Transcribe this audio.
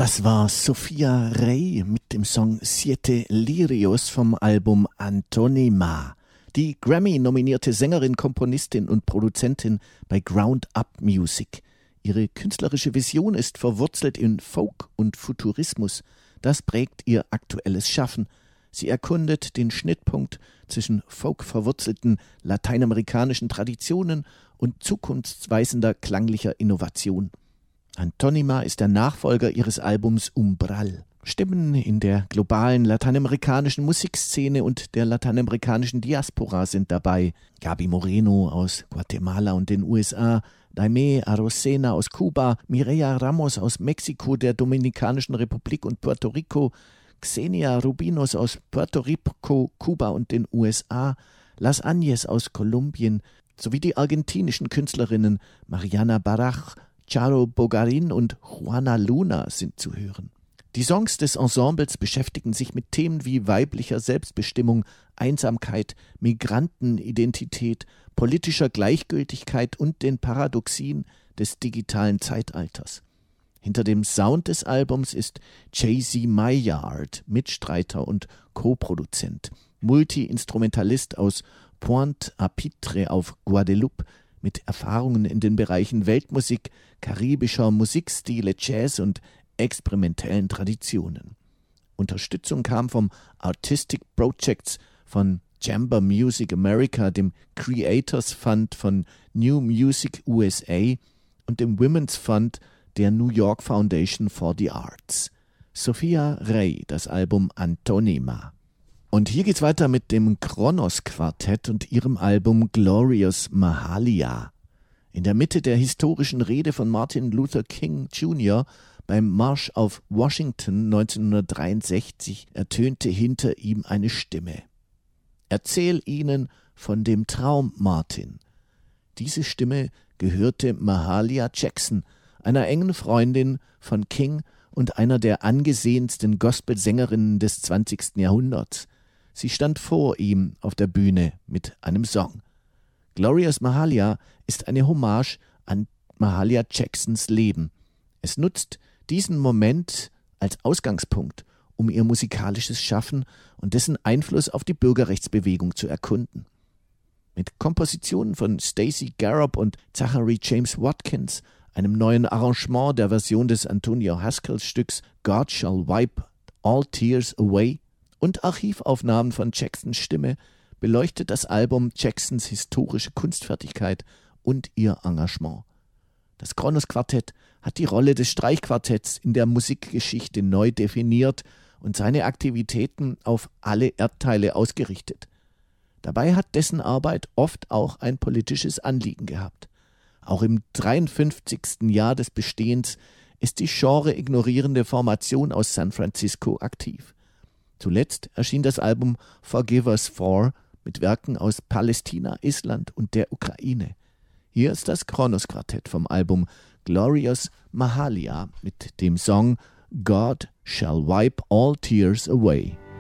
Das war Sophia Rey mit dem Song Siete Lirios vom Album Antonima. Die Grammy-nominierte Sängerin, Komponistin und Produzentin bei Ground Up Music. Ihre künstlerische Vision ist verwurzelt in Folk und Futurismus. Das prägt ihr aktuelles Schaffen. Sie erkundet den Schnittpunkt zwischen folk-verwurzelten lateinamerikanischen Traditionen und zukunftsweisender klanglicher Innovation. Antonima ist der Nachfolger ihres Albums Umbral. Stimmen in der globalen lateinamerikanischen Musikszene und der lateinamerikanischen Diaspora sind dabei. Gaby Moreno aus Guatemala und den USA, Daimé Arocena aus Kuba, Mireia Ramos aus Mexiko, der Dominikanischen Republik und Puerto Rico, Xenia Rubinos aus Puerto Rico, Kuba und den USA, Las Agnes aus Kolumbien sowie die argentinischen Künstlerinnen Mariana Baraj, Charo Bogarin und Juana Luna sind zu hören. Die Songs des Ensembles beschäftigen sich mit Themen wie weiblicher Selbstbestimmung, Einsamkeit, Migrantenidentität, politischer Gleichgültigkeit und den Paradoxien des digitalen Zeitalters. Hinter dem Sound des Albums ist Jay-Z Maillard, Mitstreiter und Co-Produzent, Multi-Instrumentalist aus Pointe-à-Pitre auf Guadeloupe, mit Erfahrungen in den Bereichen Weltmusik, karibischer Musikstile, Jazz und experimentellen Traditionen. Unterstützung kam vom Artistic Projects von Chamber Music America, dem Creators Fund von New Music USA und dem Women's Fund der New York Foundation for the Arts. Sophia Rey, das Album Antonima. Und hier geht's weiter mit dem Kronos Quartett und ihrem Album Glorious Mahalia. In der Mitte der historischen Rede von Martin Luther King Jr. beim Marsch auf Washington 1963 ertönte hinter ihm eine Stimme. Erzähl ihnen von dem Traum, Martin. Diese Stimme gehörte Mahalia Jackson, einer engen Freundin von King und einer der angesehensten Gospelsängerinnen des 20. Jahrhunderts. Sie stand vor ihm auf der Bühne mit einem Song. Glorious Mahalia ist eine Hommage an Mahalia Jacksons Leben. Es nutzt diesen Moment als Ausgangspunkt, um ihr musikalisches Schaffen und dessen Einfluss auf die Bürgerrechtsbewegung zu erkunden. Mit Kompositionen von Stacey Garrop und Zachary James Watkins, einem neuen Arrangement der Version des Antonio Haskell Stücks God Shall Wipe All Tears Away und Archivaufnahmen von Jacksons Stimme beleuchtet das Album Jacksons historische Kunstfertigkeit und ihr Engagement. Das Kronos Quartett hat die Rolle des Streichquartetts in der Musikgeschichte neu definiert und seine Aktivitäten auf alle Erdteile ausgerichtet. Dabei hat dessen Arbeit oft auch ein politisches Anliegen gehabt. Auch im 53. Jahr des Bestehens ist die genre-ignorierende Formation aus San Francisco aktiv. Zuletzt erschien das Album Forgive Us For mit Werken aus Palästina, Island und der Ukraine. Hier ist das Kronos Quartett vom Album Glorious Mahalia mit dem Song God Shall Wipe All Tears Away.